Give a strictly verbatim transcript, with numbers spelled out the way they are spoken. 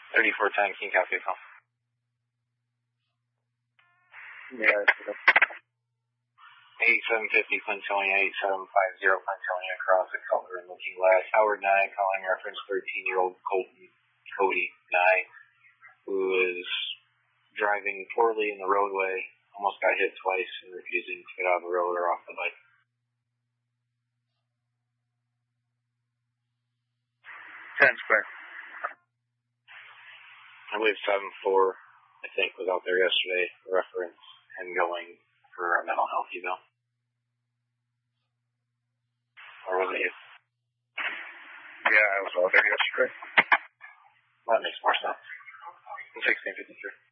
thirty-four ten, King Calculator call. Yeah, eighty-seven fifty Clintonia, eighty-seven fifty Clintonia across the color and looking last. Howard Nye calling reference thirteen-year-old Colton Cody Nye, who is driving poorly in the roadway, almost got hit twice and refusing to get out of the road or off the bike. ten square. I believe seven four, I think, was out there yesterday, reference and going for a mental health eval. Or was it you? Yeah, I was out there yesterday. Well, that makes more sense. sixteen fifty-three.